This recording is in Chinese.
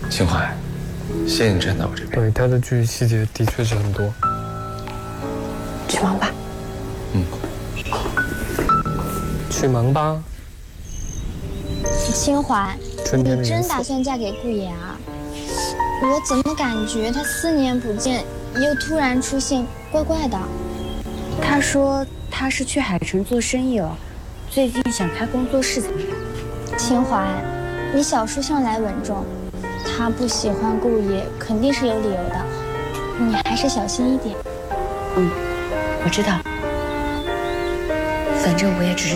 秦淮，谢谢你站在我这边。 对，他的剧细节的确是很多。 去忙吧。 去忙吧。 秦淮， 春天的你真颜色打算嫁给顾爷啊？我怎么感觉他4年不见，又突然出现，怪怪的。 他说他是去海城做生意了，最近想开工作室怎么样？ 秦淮，你小叔向来稳重，他不喜欢顾爷肯定是有理由的，你还是小心一点。 我知道，反正我也只是